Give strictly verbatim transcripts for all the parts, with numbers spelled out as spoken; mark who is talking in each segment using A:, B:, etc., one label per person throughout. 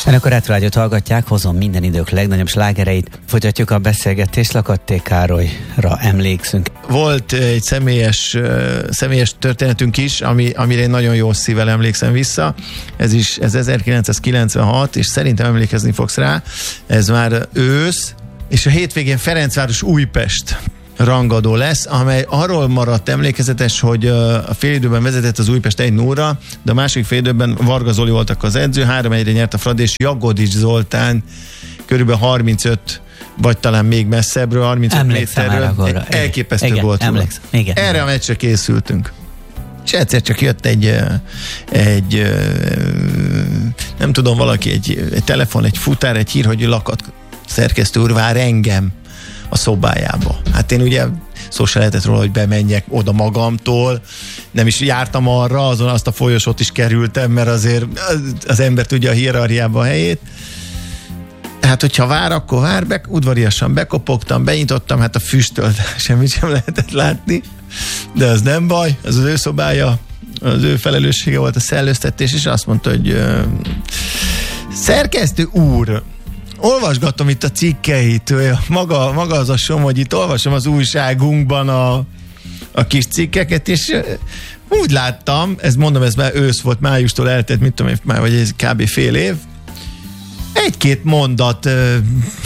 A: Önök a Retrorádiót hallgatják, hozom minden idők legnagyobb slágereit. Folytatjuk a beszélgetést, Lakatté Károlyra emlékszünk.
B: Volt egy személyes, személyes történetünk is, ami, amire én nagyon jó szívvel emlékszem vissza. Ez is ez ezerkilencszázkilencvenhat, és szerintem emlékezni fogsz rá. Ez már ősz, és a hétvégén Ferencváros Újpest rangadó lesz, amely arról maradt emlékezetes, hogy a félidőben vezetett az Újpest egy nullra, de a második félidőben Varga Zoli voltak az edző, három egyre nyert a Fradi, és Jagodics Zoltán körülbelül harmincöt, vagy talán még messzebbről, harmincöt méterről. Elképesztő igen, volt.
A: Emlékszem. Igen,
B: Erre
A: igen.
B: a meccsre készültünk. És egyszer csak jött egy, egy nem tudom, valaki, egy, egy telefon, egy futár, egy hír, hogy Lakat szerkesztő úr vár engem a szobájába. Hát én ugye szó se lehetett róla, hogy bemenjek oda magamtól, nem is jártam arra, azon azt a folyosót is kerültem, mert azért az ember tudja a hierarchiába a helyét. Hát, hogyha vár, akkor vár, be, udvariasan bekopogtam, benyitottam, hát a füsttől semmit sem lehetett látni, de az nem baj, az az ő szobája, az ő felelőssége volt a szellőztetés, és azt mondta, hogy uh, szerkesztő úr, olvasgatom itt a cikkeit, maga, maga az a som, hogy itt olvasom az újságunkban a, a kis cikkeket, és úgy láttam, ez mondom, ez már ősz volt, májustól eltelt, mit tudom én, már vagy ez kb. Fél év, egy-két mondat, uh,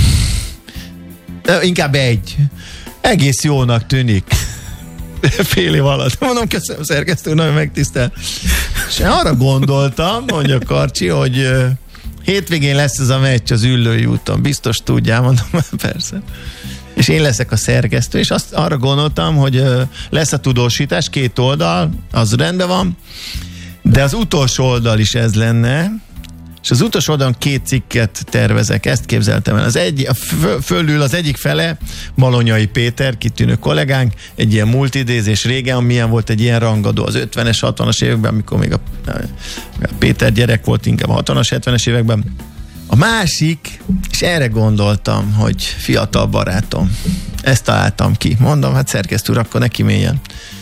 B: inkább egy, egész jónak tűnik. Fél év alatt. Mondom, köszönöm, szerkesztő, nagyon megtisztel. És arra gondoltam, mondja Karcsi, hogy uh, hétvégén lesz ez a meccs az Üllői úton. Biztos tudjál, mondom, persze. És én leszek a szerkesztő, és azt arra gondoltam, hogy uh, lesz a tudósítás, két oldal, az rendben van, de az utolsó oldal is ez lenne, és az utolsó oldalon két cikket tervezek, ezt képzeltem el. Az egy, a föl, fölül az egyik fele Malonyai Péter, kitűnő kollégánk, egy ilyen multidézés régen, milyen volt egy ilyen rangadó az ötvenes, hatvanas években, amikor még a, a Péter gyerek volt, inkább a hatvanas, hetvenes években. A másik, és erre gondoltam, hogy fiatal barátom, ezt találtam ki. Mondom, hát szerkesztő úr, akkor neki mélyen.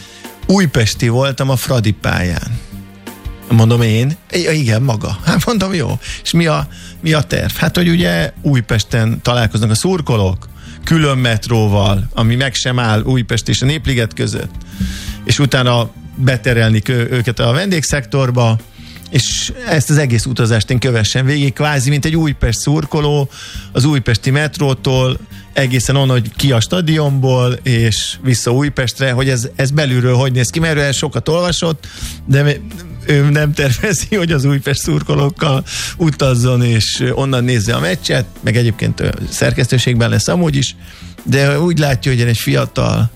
B: Újpesti voltam a Fradi pályán. Mondom én, ja, igen, maga. Hát mondom, jó. És mi a, mi a terv? Hát, hogy ugye Újpesten találkoznak a szurkolók, külön metróval, ami meg sem áll Újpest és a Népliget között, és utána beterelni őket a vendégszektorba, és ezt az egész utazást én kövessen végig, kvázi, mint egy Újpest szurkoló, az újpesti metrótól egészen onnan, hogy ki a stadionból, és vissza Újpestre, hogy ez, ez belülről hogy néz ki, mert ő sokat olvasott, de ő nem tervezi, hogy az Újpest szurkolókkal utazzon, és onnan nézze a meccset, meg egyébként szerkesztőségben lesz amúgy is, de úgy látja, hogy én egy fiatal,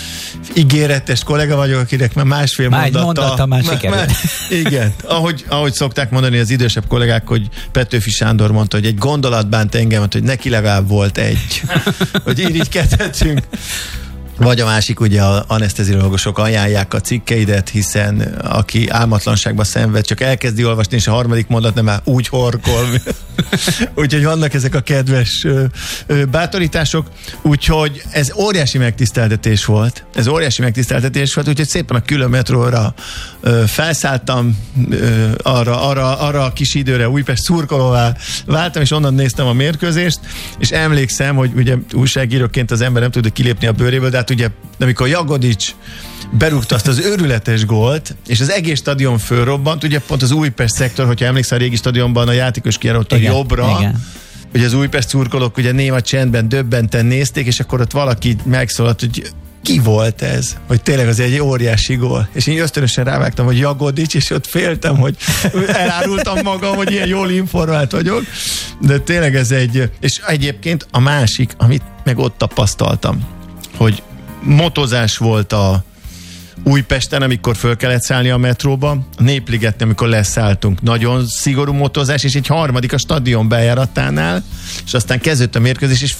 B: ígéretes kollega vagyok, akinek már másfél
A: már
B: mondata.
A: mondata már sikerült.
B: Igen, ahogy, ahogy szokták mondani az idősebb kollégák, hogy Petőfi Sándor mondta, hogy egy gondolat bánt engemet, hogy neki legalább volt egy, hogy irigykedhetünk. Vagy a másik, ugye az aneszteziológusok ajánlják a cikkeidet, hiszen aki álmatlanságba szenved, csak elkezdi olvasni, és a harmadik mondat nem már úgy horkol. Úgyhogy vannak ezek a kedves ö, ö, bátorítások. Úgyhogy ez óriási megtiszteltetés volt. Ez óriási megtiszteltetés volt, úgyhogy szépen a külön metróra ö, felszálltam, ö, arra, arra, arra a kis időre Újpest szurkolóvá váltam, és onnan néztem a mérkőzést, és emlékszem, hogy ugye újságíróként az ember nem tud kilépni a bőréből, de hát ugye, amikor Jagodics berúgta azt az őrületes gólt, és az egész stadion fölrobbant, ugye pont az Újpest szektor, hogyha emlékszel a régi stadionban, a játékos kijárót a jobbra, igen. Ugye az Újpest szurkolók ugye néma csendben döbbenten nézték, és akkor ott valaki megszólalt, hogy ki volt ez? Hogy tényleg az egy óriási gól. És én ösztönösen rávágtam, hogy Jagodics, és ott féltem, hogy elárultam magam, hogy ilyen jól informált vagyok. De tényleg ez egy... És egyébként a másik, amit meg ott tapasztaltam, hogy motozás volt a Újpesten, amikor föl kellett szállni a metróba, a Népligetnél, amikor leszálltunk, nagyon szigorú motozás, és egy harmadik a stadion bejáratánál, és aztán kezdődött a mérkőzés, és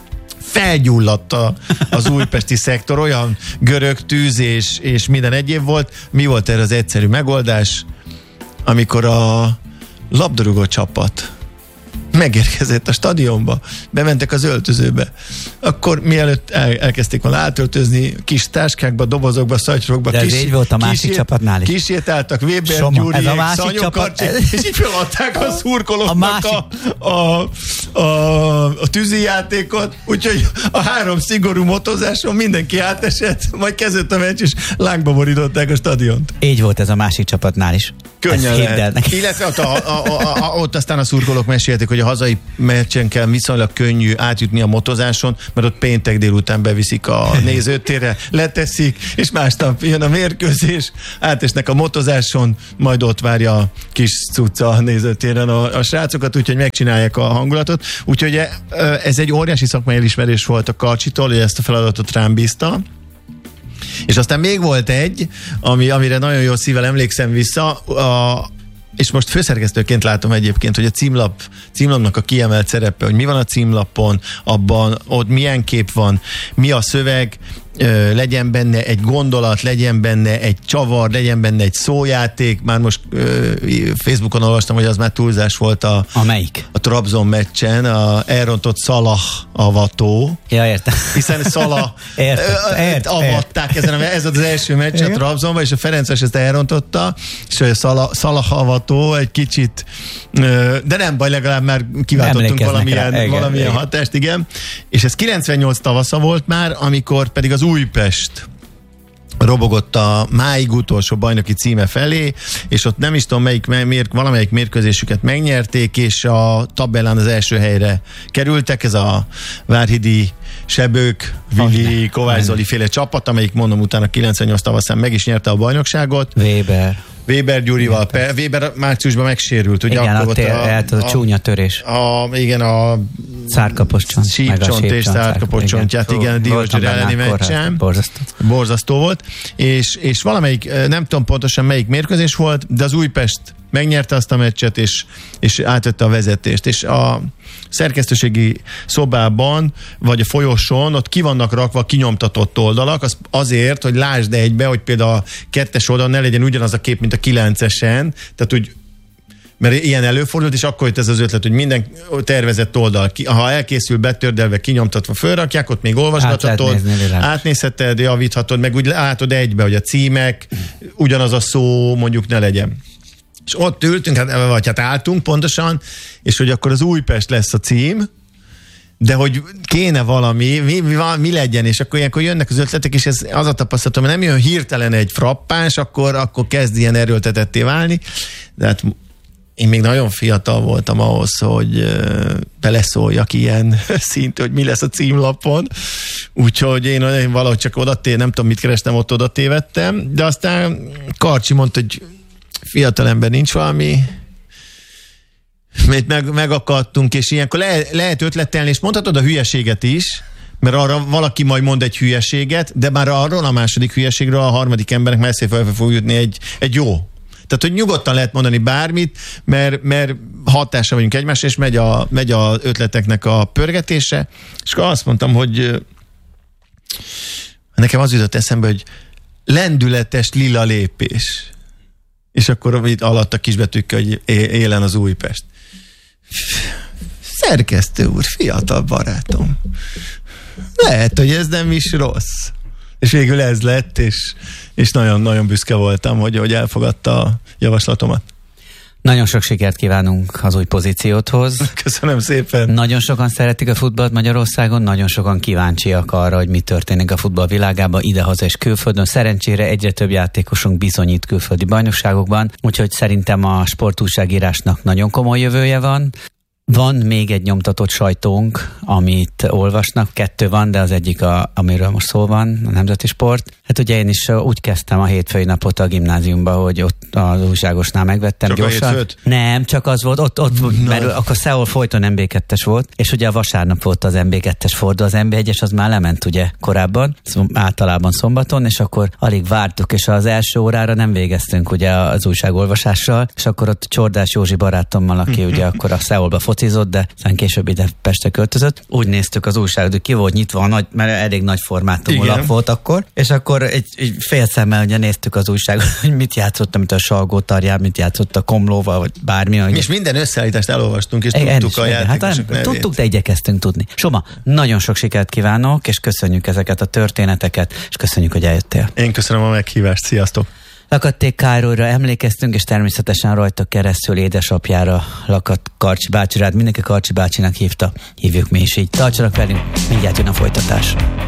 B: felgyulladt a, az újpesti szektor, olyan görög tűz és, és minden egyéb volt. Mi volt erre az egyszerű megoldás? Amikor a labdarúgó csapat megérkezett a stadionba, bementek az öltözőbe. Akkor mielőtt el, elkezdték volna átöltözni, kis táskákba, dobozokba, szatyrokba,
A: de ez
B: kis,
A: így volt a másik
B: kísér,
A: csapatnál is.
B: Kísértáltak Weber,
A: Soma,
B: Gyuriék, Szanyokarcsék, és így feladták a szurkolóknak a, másik... a, a, a, a tűzijátékot, úgyhogy a három szigorú motozáson mindenki átesett, majd kezdett a meccs, és lángba borították a stadiont.
A: Így volt ez a másik csapatnál is.
B: Könnyen lehet. Illetve ott, a, a, a, a, ott aztán a szurkolók mesélték, hogy a hazai meccsen kell viszonylag könnyű átjutni a motozáson, mert ott péntek délután beviszik a nézőtérre, leteszik, és másnap jön a mérkőzés, átesnek a motozáson, majd ott várja a kis cucca a nézőtéren a, a srácokat, úgyhogy megcsinálják a hangulatot. Úgyhogy ez egy óriási szakmai elismerés volt a Karcsitól, hogy ezt a feladatot rám bízta. És aztán még volt egy, ami, amire nagyon jó szívvel emlékszem vissza, a, és most főszerkesztőként látom egyébként, hogy a címlap, címlapnak a kiemelt szerepe, hogy mi van a címlapon, abban ott milyen kép van, mi a szöveg, ö, legyen benne egy gondolat, legyen benne egy csavar, legyen benne egy szójáték. Már most ö, Facebookon olvastam, hogy az már túlzás volt a,
A: a melyik? A
B: Trabzon meccsen, a elrontott Salah avató.
A: Ja, értem.
B: Hiszen Salah
A: ért,
B: avatták ért. ezen a, ez az első meccs a Trabzonban, és a Ferences ezt elrontotta, és a Salah, Salah avató egy kicsit, de nem baj, legalább már kiváltottunk valamilyen, rá, igen, valamilyen igen. hatást, igen. És ez kilencvennyolc tavasza volt már, amikor pedig az Újpest robogott a máig utolsó bajnoki címe felé, és ott nem is tudom melyik, mér, valamelyik mérkőzésüket megnyerték, és a tabellán az első helyre kerültek, ez a Várhidi Sebők, Vili, Kovács Zoli féle csapat, amelyik mondom utána kilencvennyolc tavaszán meg is nyerte a bajnokságot.
A: Weber.
B: Weber Gyurival. Per, Weber márciusban megsérült. Ugye
A: igen,
B: akkor
A: ott a, a, a, a csúnya törés.
B: A, igen, a
A: szárkapos csont.
B: Sípcsont és szárkapos csontját, igen, a Diósgyőr elleni meccsen.
A: Borzasztó.
B: Borzasztó volt. És, és valamelyik, nem tudom pontosan melyik mérkőzés volt, de az Újpest megnyerte azt a meccset, és, és átvette a vezetést. És a szerkesztőségi szobában, vagy a folyosón, ott ki vannak rakva kinyomtatott oldalak, az azért, hogy lásd egybe, hogy például a kettes oldalon ne legyen ugyanaz a kép, mint a kilencesen, tehát úgy, mert ilyen előfordult, és akkor jött ez az ötlet, hogy minden tervezett oldal, ha elkészül betördelve, kinyomtatva, fölrakják, ott még olvasgathatod, átnézheted, javíthatod, meg úgy látod egybe, hogy a címek, ugyanaz a szó mondjuk ne legyen. És ott ültünk, hát, vagy hát álltunk pontosan, és hogy akkor az Újpest lesz a cím, de hogy kéne valami, mi, mi, mi legyen, és akkor ilyenkor jönnek az ötletek, és ez az a tapasztalatom, hogy nem jön hirtelen egy frappáns, akkor, akkor kezd ilyen erőltetetté válni, de hát én még nagyon fiatal voltam ahhoz, hogy beleszóljak ilyen szint, hogy mi lesz a címlapon, úgyhogy én, én valahogy csak odaté, nem tudom mit kerestem, ott oda tévedtem, de aztán Karcsi mondta, hogy fiatalember, nincs valami, mert meg, megakadtunk, és ilyenkor le, lehet ötletelni, és mondhatod a hülyeséget is, mert arra valaki majd mond egy hülyeséget, de már arról a második hülyeségről a harmadik embernek messzé fel fog jutni egy, egy jó. Tehát, hogy nyugodtan lehet mondani bármit, mert, mert hatása vagyunk egymásra, és megy a, megy a ötleteknek a pörgetése, és akkor azt mondtam, hogy nekem az jutott eszembe, hogy lendületes lila lépés. És akkor itt alatt a kisbetűkkel, hogy élen az Újpest. Szerkesztő úr, fiatal barátom. Lehet, hogy ez nem is rossz. És végül ez lett, és, és nagyon-nagyon büszke voltam, hogy, hogy elfogadta a javaslatomat.
A: Nagyon sok sikert kívánunk az új pozícióthoz.
B: Köszönöm szépen.
A: Nagyon sokan szeretik a futballt Magyarországon, nagyon sokan kíváncsiak arra, hogy mi történik a futball világában, idehaza és külföldön. Szerencsére egyre több játékosunk bizonyít külföldi bajnokságokban, úgyhogy szerintem a sportújságírásnak nagyon komoly jövője van. Van még egy nyomtatott sajtónk, amit olvasnak, kettő van, de az egyik, a, amiről most szó van, a Nemzeti Sport. Hát ugye én is úgy kezdtem a hétfői napot a gimnáziumba, hogy ott az újságosnál megvettem
B: csak
A: gyorsan. Nem, csak az volt, ott, ott no. mert akkor Szeol folyton em bé kettes volt, és ugye a vasárnap volt az em bé kettes forduló, az em bé egyes az már lement ugye korábban, általában szombaton, és akkor alig vártuk, és az első órára nem végeztünk ugye az újságolvasással, és akkor ott Csordás Józsi barátommal, aki ugye akkor a Szeolba focizott, de aztán később ide Pestre költözött. Úgy néztük az újságot, hogy ki volt nyitva a nagy, mert elég nagy formátumú lap volt akkor, és akkor egy, egy fél szemmel ugye néztük az újságot, hogy mit játszott, amit a Salgótarján, mit játszott a Komlóval, vagy bármi.
B: Mi is minden összeállítást elolvastunk, és
A: e,
B: tudtuk is, a játékosok hát, nevét.
A: Tudtuk, de igyekeztünk tudni. Soma, nagyon sok sikert kívánok, és köszönjük ezeket a történeteket, és köszönjük, hogy eljöttél.
B: Én köszönöm a meghívást, sziasztok!
A: Lakaték Károlyra emlékeztünk, és természetesen rajta keresztül édesapjára, Lakat Karcsi bácsira, mindenki Karcsi bácsinak hívta, hívjuk mi is így. Tartsanak velünk, mindjárt jön a folytatás.